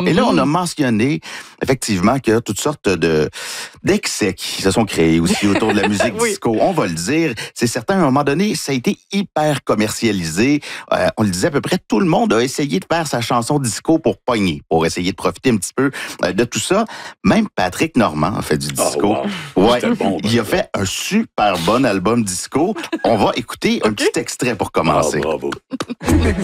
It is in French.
Et là, on a mentionné effectivement qu'il y a toutes sortes d'excès qui se sont créés aussi autour de la musique disco. On va le dire, c'est certain, à un moment donné, ça a été hyper commercialisé. On le disait, à peu près tout le monde a essayé de faire sa chanson disco pour pogner, pour essayer de profiter un petit peu de tout ça. Même Patrick Normand a fait du disco. Ouais, il a fait un super bon album disco. On va écouter un petit extrait pour commencer. Bravo.